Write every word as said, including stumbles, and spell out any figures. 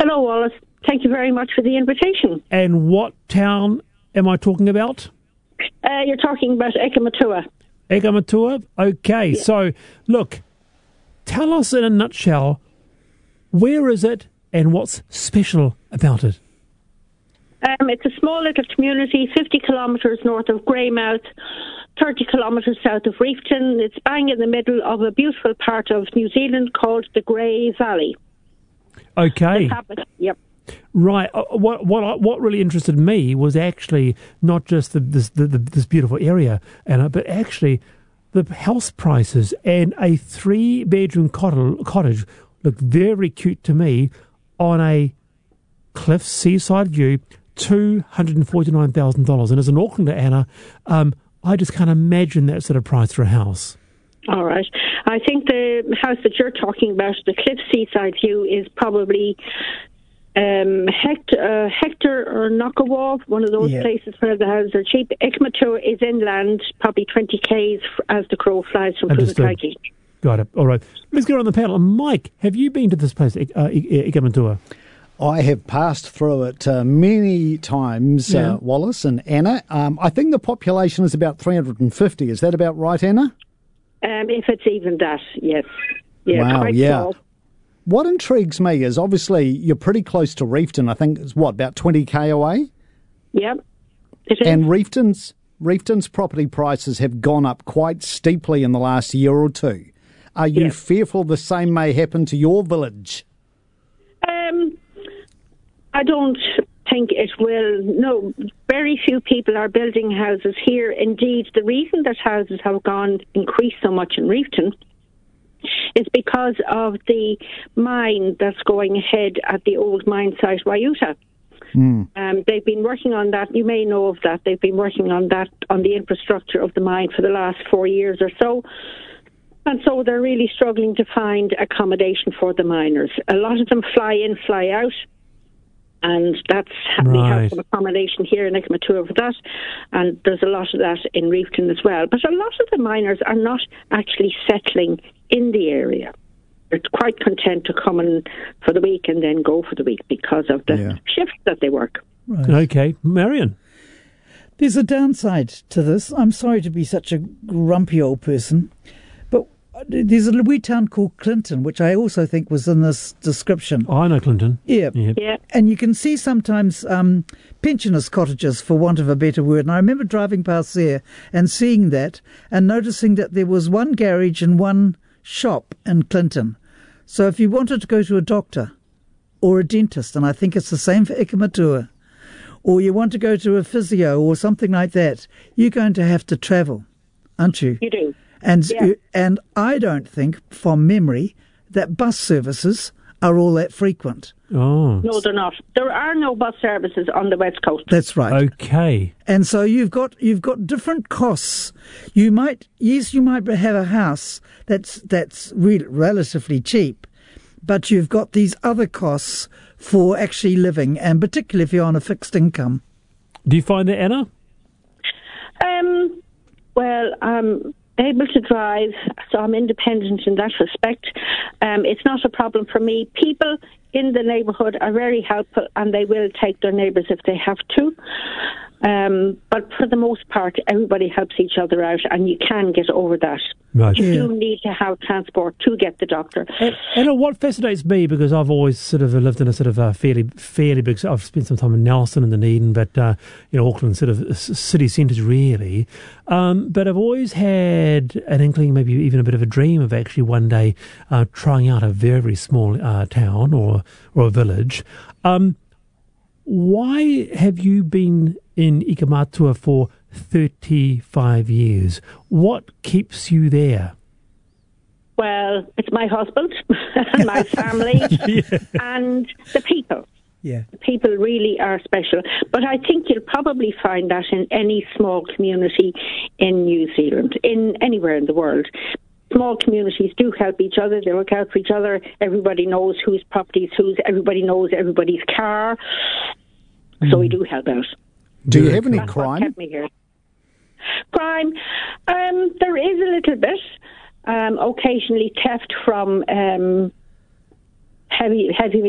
Hello, Wallace. Thank you very much for the invitation. And what town am I talking about? Uh, you're talking about Ekamatua. Ekamatua? Okay, yeah. So, look, tell us in a nutshell, where is it and what's special about it? Um, it's a small little community, fifty kilometres north of Greymouth, thirty kilometres south of Reefton. It's bang in the middle of a beautiful part of New Zealand called the Grey Valley. Okay. Yep. Right. Uh, what what what really interested me was actually not just the, this the, the, this beautiful area, Anna, but actually the house prices. And a three bedroom cottage looked very cute to me on a cliff seaside view. Two hundred and forty nine thousand dollars. And as an Aucklander, Anna, um, I just can't imagine that sort of price for a house. All right. I think the house that you're talking about, the cliff seaside view, is probably um, Hector, uh, Hector or Knockawaw, one of those yeah. places where the houses are cheap. Ekamatua is inland, probably twenty kays as the crow flies from Pukaki. Got it. All right. Let's go on the panel. Mike, have you been to this place, uh, Ekamatua? I have passed through it uh, many times, yeah. uh, Wallace and Anna. Um, I think the population is about three hundred fifty. Is that about right, Anna? Um, if it's even that, yes. Yeah, wow, quite yeah. small. What intrigues me is obviously you're pretty close to Reefton. I think it's, what, about twenty k away? Yep, it is. And Reefton's, Reefton's property prices have gone up quite steeply in the last year or two. Are you yep. fearful the same may happen to your village? Um, I don't think it will. No, very few people are building houses here. Indeed, the reason that houses have gone increased so much in Reefton is because of the mine that's going ahead at the old mine site, Waiuta. Mm. Um, they've been working on that. You may know of that. They've been working on that, on the infrastructure of the mine for the last four years or so. And so they're really struggling to find accommodation for the miners. A lot of them fly in, fly out. And that's right. We have some accommodation here in Ekamatua for that, and there's a lot of that in Reefton as well. But a lot of the miners are not actually settling in the area. They're quite content to come in for the week and then go for the week because of the yeah. shifts that they work. Right. Okay, Marion. There's a downside to this. I'm sorry to be such a grumpy old person, but there's a wee town called Clinton, which I also think was in this description. Oh, I know Clinton. Yeah. Yep. Yeah. And you can see sometimes um, pensioners' cottages, for want of a better word. And I remember driving past there and seeing that and noticing that there was one garage and one shop in Clinton. So if you wanted to go to a doctor or a dentist, and I think it's the same for Ekamatua, or you want to go to a physio or something like that, you're going to have to travel, aren't you? You do. And yeah. and I don't think, from memory, that bus services are all that frequent. Oh. No, they're not. There are no bus services on the West Coast. That's right. Okay. And so you've got you've got different costs. You might yes, you might have a house that's that's re- relatively cheap, but you've got these other costs for actually living, and particularly if you're on a fixed income. Do you find that, Anna? Um. Well, um. able to drive, so I'm independent in that respect. Um, it's not a problem for me. People in the neighbourhood are very helpful, and they will take their neighbours if they have to. Um, but for the most part, everybody helps each other out, and you can get over that. Right. You yeah. do need to have transport to get the doctor. And, and what fascinates me, because I've always sort of lived in a sort of a fairly, fairly big. I've spent some time in Nelson and Dunedin, but uh, you know, Auckland, sort of city centres, really. Um, but I've always had an inkling, maybe even a bit of a dream, of actually one day uh, trying out a very, very small uh, town or or a village. Um, why have you been in Ekamatua for thirty-five years? What keeps you there? Well, it's my husband and my family yeah. and the people. Yeah. The people really are special. But I think you'll probably find that in any small community in New Zealand, in anywhere in the world. Small communities do help each other. They look out for each other. Everybody knows whose property is whose. Everybody knows everybody's car. Mm. So we do help out. Do you have any That's crime? What kept me here. Crime? Um, there is a little bit. Um, occasionally theft from um, heavy heavy